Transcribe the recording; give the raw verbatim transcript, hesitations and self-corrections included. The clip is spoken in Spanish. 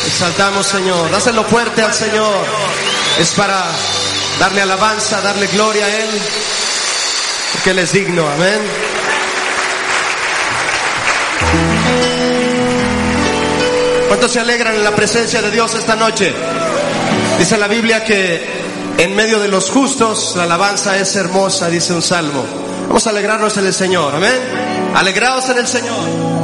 Exaltamos, Señor. Dáselo fuerte al Señor. Es para darle alabanza, darle gloria a Él, porque Él es digno. Amén. ¿Cuántos se alegran en la presencia de Dios esta noche? Dice la Biblia que en medio de los justos la alabanza es hermosa, dice un salmo. Vamos a alegrarnos en el Señor. Amén. Alegraos en el Señor.